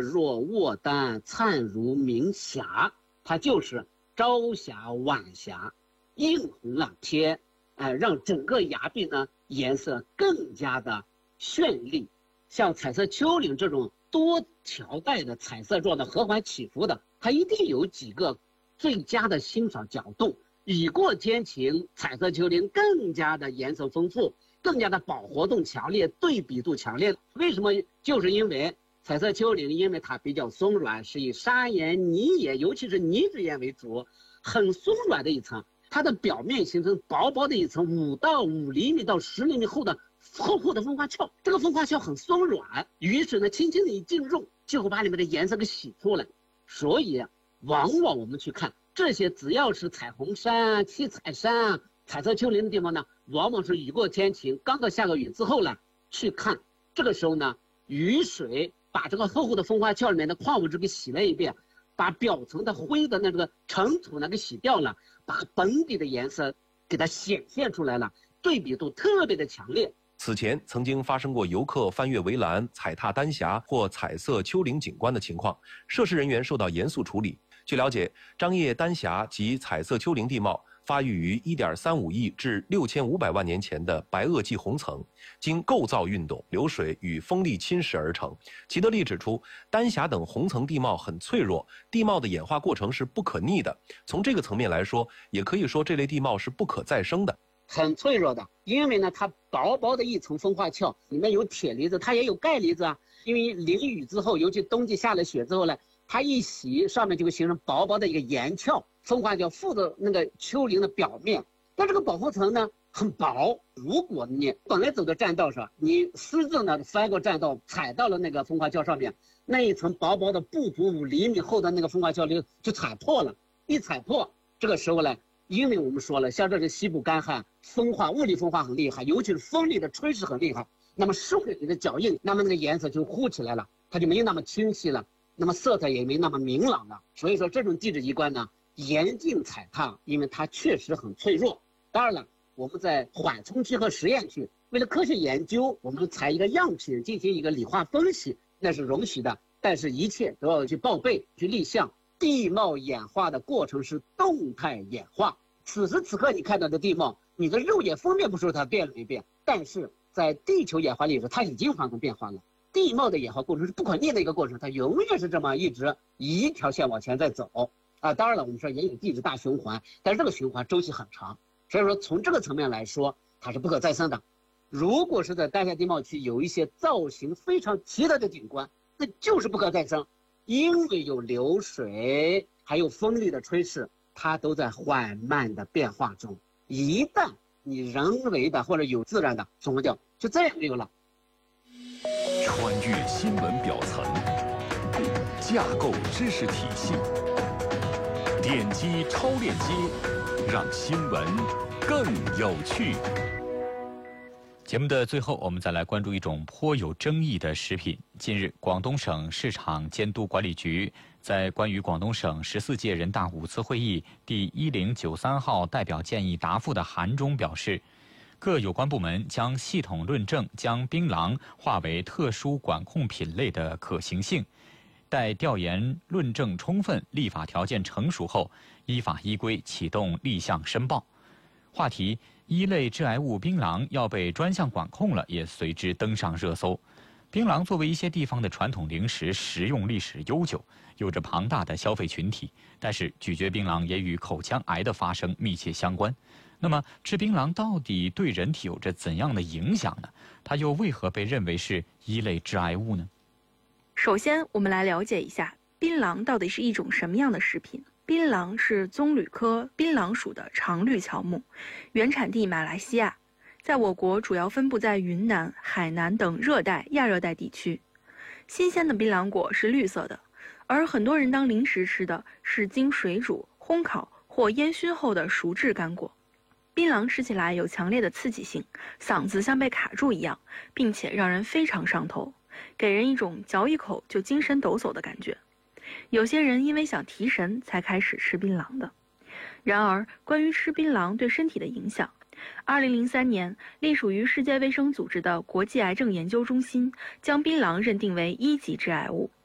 若卧丹，灿如明霞，它就是朝霞晚霞，映红了天，让整个崖壁呢颜色更加的绚丽。像彩色丘陵这种多条带的彩色状的和缓起伏的，它一定有几个最佳的欣赏角度。雨过天晴，彩色丘陵更加的颜色丰富，更加的饱和度强烈，对比度强烈。为什么？就是因为彩色丘陵，因为它比较松软，是以砂岩、泥岩，尤其是泥质岩为主，很松软的一层，它的表面形成薄薄的一层5到5厘米到10厘米厚的厚厚的风化壳。这个风化壳很松软，雨水呢轻轻的一进入，就会把里面的颜色给洗出来。所以往往我们去看这些，只要是彩虹山、七彩山、彩色丘陵的地方呢，往往是雨过天晴，刚刚下个雨之后呢，去看，这个时候呢，雨水把这个厚厚的风化壳里面的矿物质给洗了一遍，把表层的灰的那个尘土呢给洗掉了，把本底的颜色给它显现出来了，对比度特别的强烈。 此前曾经发生过游客翻越围栏、踩踏丹霞或彩色丘陵景观的情况，涉事人员受到严肃处理。据了解，张掖丹霞及彩色丘陵地貌发育于1.35亿至6500万年前的白垩纪红层，经构造运动、流水与风力侵蚀而成。齐德利指出，丹霞等红层地貌很脆弱，地貌的演化过程是不可逆的。从这个层面来说，也可以说这类地貌是不可再生的。 很脆弱的，因为呢，它薄薄的一层风化壳，里面有铁离子，它也有钙离子啊。因为淋雨之后，尤其冬季下了雪之后呢，它一洗，上面就会形成薄薄的一个岩壳，风化壳附着那个丘陵的表面。但这个保护层呢很薄，如果你本来走的栈道上，你失正的翻过栈道，踩到了那个风化壳上面，那一层薄薄的不足5厘米厚的那个风化壳就踩破了，一踩破，这个时候呢。因为我们说了，像这个西部干旱，风化物理风化很厉害，尤其是风力的吹势很厉害，那么受了你的脚印，那么那个颜色就糊起来了，它就没那么清晰了，那么色彩也没那么明朗了。所以说这种地质仪观呢，严禁踩踏，因为它确实很脆弱。当然了，我们在缓冲区和实验区，为了科学研究，我们采一个样品进行一个理化分析，那是容许的，但是一切都要去报备、去立项。地貌演化的过程是动态演化，此时此刻你看到的地貌，你的肉眼分辨不出它变了没变，但是在地球演化历史，它已经发生变化了。地貌的演化过程是不可逆的一个过程，它永远是这么一条线往前在走啊。当然了，我们说也有地质大循环，但是这个循环周期很长，所以说从这个层面来说，它是不可再生的。如果是在丹霞地貌区有一些造型非常奇特的景观，那就是不可再生。因为有流水，还有风力的吹势，它都在缓慢的变化中。一旦你人为的或者有自然的损坏掉，就再也没有了。 穿越新闻表层，架构知识体系，点击超链接，让新闻更有趣。 节目的最后，我们再来关注一种颇有争议的食品。近日，广东省市场监督管理局在关于广东省14届人大5次会议第1093号代表建议答复的函中表示，各有关部门将系统论证将槟榔划为特殊管控品类的可行性，待调研论证充分、立法条件成熟后，依法依规启动立项申报。话题一类致癌物槟榔要被专项管控了，也随之登上热搜。槟榔作为一些地方的传统零食，食用历史悠久，有着庞大的消费群体。但是咀嚼槟榔也与口腔癌的发生密切相关。那么吃槟榔到底对人体有着怎样的影响呢？它又为何被认为是一类致癌物呢？ 首先，我们来了解一下槟榔到底是一种什么样的食品。槟榔是棕榈科槟榔属的常绿乔木，原产地马来西亚，在我国主要分布在云南、海南等热带、亚热带地区。新鲜的槟榔果是绿色的，而很多人当零食吃的是经水煮、烘烤或烟熏后的熟制干果。槟榔吃起来有强烈的刺激性，嗓子像被卡住一样，并且让人非常上头，给人一种嚼一口就精神抖擞的感觉。有些人因为想提神才开始吃槟榔的。然而，关于吃槟榔对身体的影响，2003年，隶属于世界卫生组织的国际癌症研究中心将槟榔认定为1级致癌物。